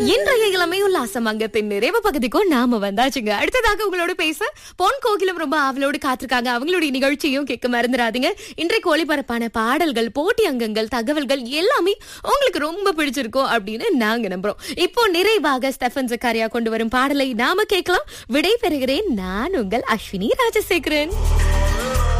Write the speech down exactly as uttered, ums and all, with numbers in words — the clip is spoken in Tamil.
இன்றைய இளமை உல்லாசம் அங்கத்தின் நிறைவு பகுதிக்கும் நாம வந்தாச்சுங்க. அடுத்ததாக உங்களோட பேச பொன் கோகிலம் ரொம்ப ஆவலோடு காத்திருக்காங்க. அவங்களுடைய நிகழ்ச்சியும் கேட்க மறந்துடாதீங்க. இன்றைக்கு ஒளிபரப்பான பாடல்கள், போட்டி அங்கங்கள், தகவல்கள் எல்லாமே உங்களுக்கு ரொம்ப பிடிச்சிருக்கும் அப்படின்னு நாங்க நம்புறோம். இப்போ நிறைவாக ஸ்டெஃபன் ஜக்காரியா கொண்டு வரும் பாடலை நாம கேட்கலாம். விடை பெறுகிறேன். நான் உங்கள் அஸ்வினி ராஜசேகரன்.